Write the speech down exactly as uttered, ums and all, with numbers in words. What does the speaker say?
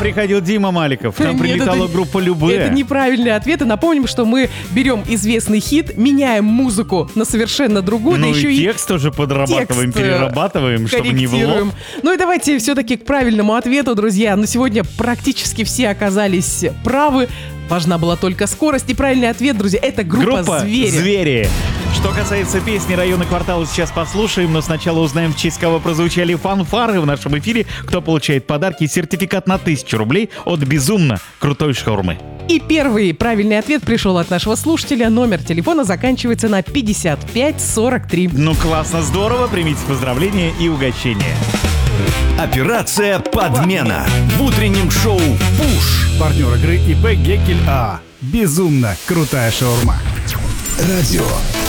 приходил Дима Маликов. Нам прилетала это, группа «Любэ». Это неправильные ответы. Напомним, что мы берем известный хит, меняем музыку на совершенно другую. Ну да и еще текст тоже подрабатываем, текст, перерабатываем, чтобы не в корректируем. лоб. Ну и давайте все-таки к правильному ответу, друзья. Но сегодня практически все оказались правы. Важна была только скорость. И правильный ответ, друзья, это группа, Группа «Звери». «Звери». Что касается песни «Районы квартала», сейчас послушаем, но сначала узнаем, в честь кого прозвучали фанфары в нашем эфире, кто получает подарки и сертификат на тысячу рублей от безумно крутой шаурмы. И первый правильный ответ пришел от нашего слушателя. Номер телефона заканчивается на пятьдесят пять сорок три. Ну классно, здорово, примите поздравления и угощения. Операция «Подмена» в утреннем шоу «Пуш». Партнер игры ИП «Гекель А». Безумно крутая шаурма. Радио